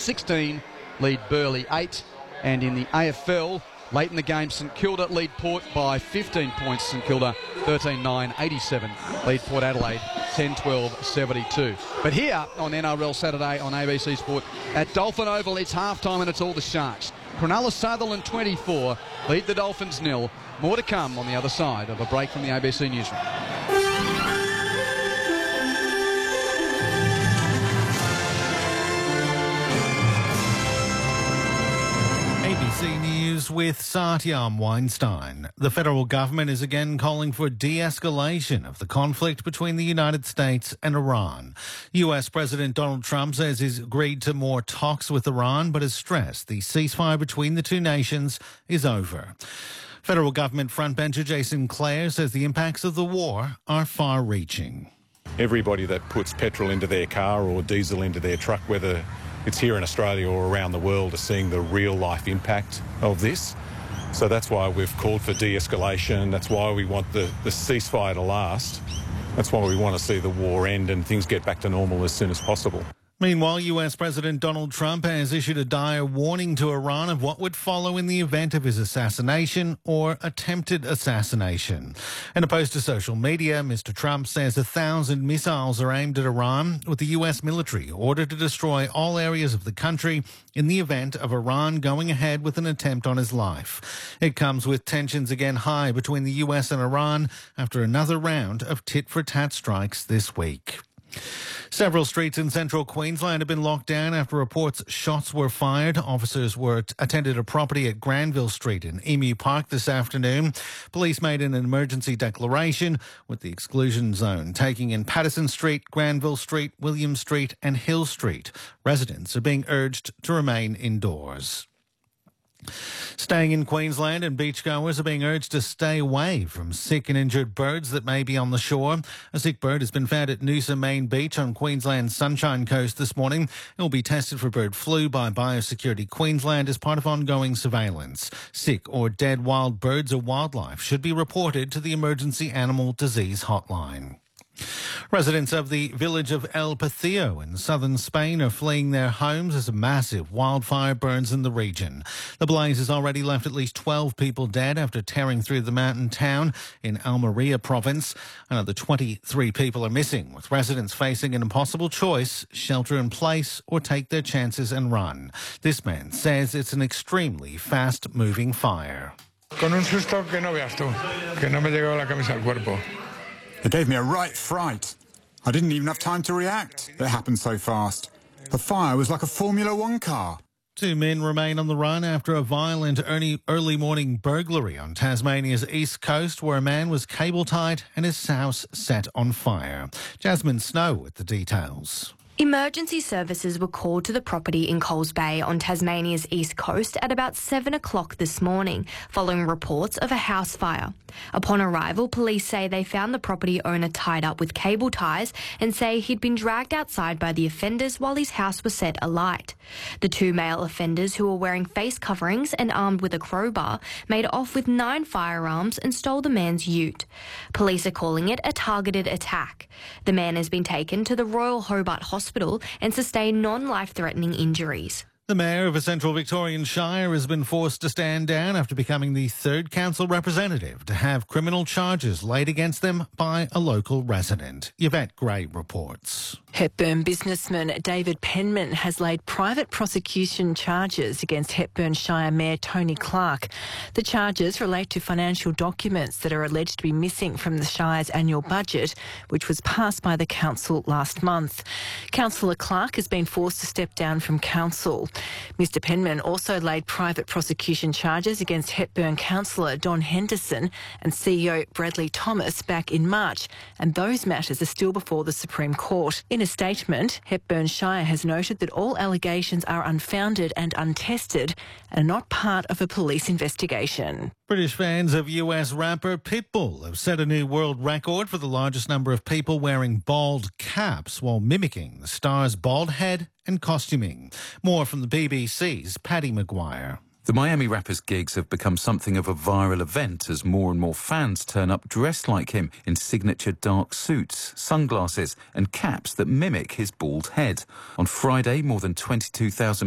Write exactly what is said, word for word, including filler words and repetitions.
sixteen, lead Burleigh eight. And in the A F L, late in the game, St Kilda lead Port by fifteen points. St Kilda thirteen nine, eighty-seven. Lead Port Adelaide ten twelve, seventy-two. But here on N R L Saturday on A B C Sport at Dolphin Oval, it's half-time and it's all the Sharks. Cronulla Sutherland twenty-four, lead the Dolphins nil. More to come on the other side of a break from the A B C newsroom. A B C News with Satyam Weinstein. The federal government is again calling for de-escalation of the conflict between the United States and Iran. U S President Donald Trump says he's agreed to more talks with Iran, but has stressed the ceasefire between the two nations is over. Federal government frontbencher Jason Clare says the impacts of the war are far-reaching. Everybody that puts petrol into their car or diesel into their truck, whether it's here in Australia or around the world, are seeing the real-life impact of this. So that's why we've called for de-escalation. That's why we want the, the ceasefire to last. That's why we want to see the war end and things get back to normal as soon as possible. Meanwhile, U S President Donald Trump has issued a dire warning to Iran of what would follow in the event of his assassination or attempted assassination. In a post to social media, Mister Trump says a thousand missiles are aimed at Iran, with the U S military ordered to destroy all areas of the country in the event of Iran going ahead with an attempt on his life. It comes with tensions again high between the U S and Iran after another round of tit-for-tat strikes this week. Several streets in central Queensland have been locked down after reports shots were fired. Officers were t- attended a property at Granville Street in Emu Park this afternoon. Police made an emergency declaration with the exclusion zone taking in Patterson Street, Granville Street, William Street and Hill Street. Residents are being urged to remain indoors. Staying in Queensland, and beachgoers are being urged to stay away from sick and injured birds that may be on the shore. A sick bird has been found at Noosa Main Beach on Queensland's Sunshine Coast this morning. It will be tested for bird flu by Biosecurity Queensland as part of ongoing surveillance. Sick or dead wild birds or wildlife should be reported to the Emergency Animal Disease Hotline. Residents of the village of El Pathillo in southern Spain are fleeing their homes as a massive wildfire burns in the region. The blaze has already left at least twelve people dead after tearing through the mountain town in Almeria province. Another twenty-three people are missing, with residents facing an impossible choice: shelter in place or take their chances and run. This man says it's an extremely fast-moving fire. Con un susto que no veas tú, que no me llegó la camisa al cuerpo. It gave me a right fright. I didn't even have time to react. It happened so fast. The fire was like a Formula One car. Two men remain on the run after a violent early, early morning burglary on Tasmania's east coast, where a man was cable-tied and his house set on fire. Jasmine Snow with the details. Emergency services were called to the property in Coles Bay on Tasmania's east coast at about seven o'clock this morning, following reports of a house fire. Upon arrival, police say they found the property owner tied up with cable ties and say he'd been dragged outside by the offenders while his house was set alight. The two male offenders, who were wearing face coverings and armed with a crowbar, made off with nine firearms and stole the man's ute. Police are calling it a targeted attack. The man has been taken to the Royal Hobart Hospital and sustained non-life-threatening injuries. The mayor of a central Victorian shire has been forced to stand down after becoming the third council representative to have criminal charges laid against them by a local resident. Yvette Gray reports. Hepburn businessman David Penman has laid private prosecution charges against Hepburn Shire Mayor Tony Clark. The charges relate to financial documents that are alleged to be missing from the Shire's annual budget, which was passed by the council last month. Councillor Clark has been forced to step down from council. Mister Penman also laid private prosecution charges against Hepburn councillor Don Henderson and C E O Bradley Thomas back in March, and those matters are still before the Supreme Court. In a statement, Hepburn Shire has noted that all allegations are unfounded and untested and are not part of a police investigation. British fans of U S rapper Pitbull have set a new world record for the largest number of people wearing bald caps while mimicking the star's bald head and costuming. More from the B B C's Paddy Maguire. The Miami rapper's gigs have become something of a viral event as more and more fans turn up dressed like him in signature dark suits, sunglasses and caps that mimic his bald head. On Friday, more than twenty-two thousand